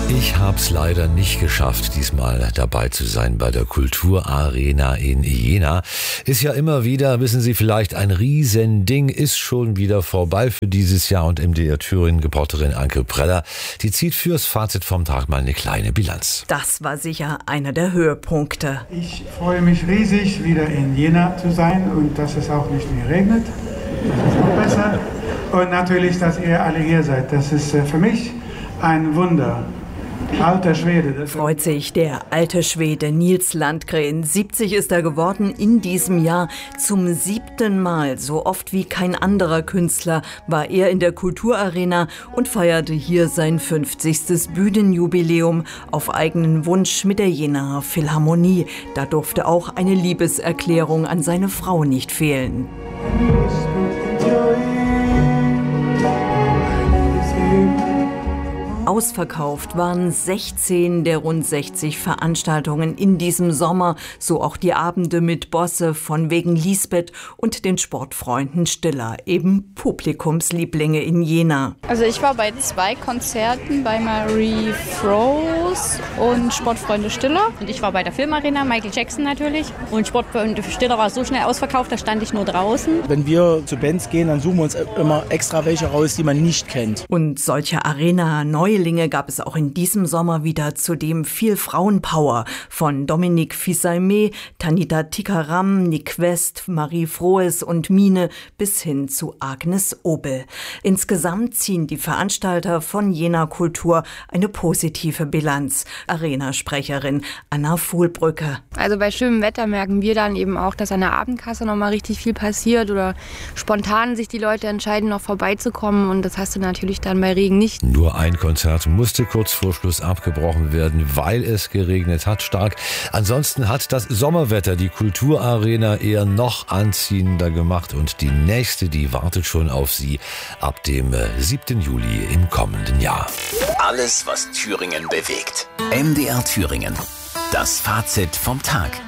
Ich habe es leider nicht geschafft, diesmal dabei zu sein bei der Kulturarena in Jena. Ist ja immer wieder, wissen Sie vielleicht, ein Riesending, ist schon wieder vorbei für dieses Jahr. Und MDR Thüringen-Reporterin Anke Preller, die zieht fürs Fazit vom Tag mal eine kleine Bilanz. Das war sicher einer der Höhepunkte. Ich freue mich riesig, wieder in Jena zu sein und dass es auch nicht mehr regnet. Das ist auch besser. Und natürlich, dass ihr alle hier seid. Das ist für mich ein Wunder. Alter Schwede. Freut sich der alte Schwede Nils Landgren. 70 ist er geworden in diesem Jahr. Zum 7. Mal, so oft wie kein anderer Künstler, war er in der Kulturarena und feierte hier sein 50. Bühnenjubiläum auf eigenen Wunsch mit der Jenaer Philharmonie. Da durfte auch eine Liebeserklärung an seine Frau nicht fehlen. Ausverkauft waren 16 der rund 60 Veranstaltungen in diesem Sommer, so auch die Abende mit Bosse von wegen Lisbeth und den Sportfreunden Stiller, eben Publikumslieblinge in Jena. Also ich war bei 2 Konzerten, bei Marie Froese und Sportfreunde Stiller. Und ich war bei der Filmarena, Michael Jackson natürlich. Und Sportfreunde Stiller war so schnell ausverkauft, da stand ich nur draußen. Wenn wir zu Bands gehen, dann suchen wir uns immer extra welche raus, die man nicht kennt. Und solche Arena-Neulinge gab es auch in diesem Sommer wieder, zudem viel Frauenpower von Dominique Fils-Aimé, Tanita Tikaram, Nick West, Marie Froes und Mine bis hin zu Agnes Obel. Insgesamt ziehen die Veranstalter von Jena Kultur eine positive Bilanz. Arena-Sprecherin Anna Fuhlbrücke. Also bei schönem Wetter merken wir dann eben auch, dass an der Abendkasse noch mal richtig viel passiert oder spontan sich die Leute entscheiden, noch vorbeizukommen, und das hast du natürlich dann bei Regen nicht. Nur ein Konzert musste kurz vor Schluss abgebrochen werden, weil es geregnet hat stark. Ansonsten hat das Sommerwetter die Kulturarena eher noch anziehender gemacht, und die nächste, die wartet schon auf Sie ab dem 7. Juli im kommenden Jahr. Alles, was Thüringen bewegt. MDR Thüringen. Das Fazit vom Tag.